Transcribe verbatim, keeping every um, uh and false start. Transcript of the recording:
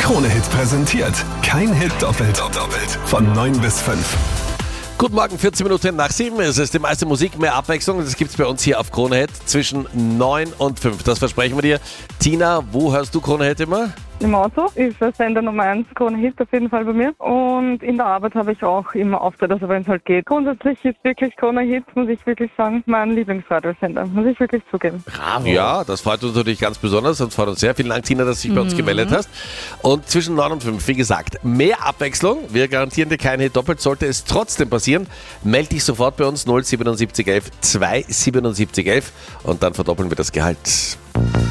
Krone-Hit präsentiert. Kein Hit doppelt. doppelt. Von neun bis fünf. Guten Morgen, vierzehn Minuten nach sieben. Es ist die meiste Musik, mehr Abwechslung. Das gibt es bei uns hier auf Krone-Hit zwischen neun und fünf. Das versprechen wir dir. Tina, wo hörst du Krone-Hit immer? Im Auto ist der Sender Nummer eins, Krone-Hit auf jeden Fall bei mir. Und in der Arbeit habe ich auch immer Auftritt, also wenn es halt geht. Grundsätzlich ist wirklich Krone-Hit, muss ich wirklich sagen, mein Lieblingsradiosender, muss ich wirklich zugeben. Bravo. Ja, das freut uns natürlich ganz besonders und freut uns sehr. Vielen Dank, Tina, dass du dich bei uns gemeldet hast. Und zwischen neun und fünf, wie gesagt, mehr Abwechslung. Wir garantieren dir keinen Hit doppelt. Sollte es trotzdem passieren, melde dich sofort bei uns null sieben sieben eins eins zwei sieben sieben eins eins und dann verdoppeln wir das Gehalt.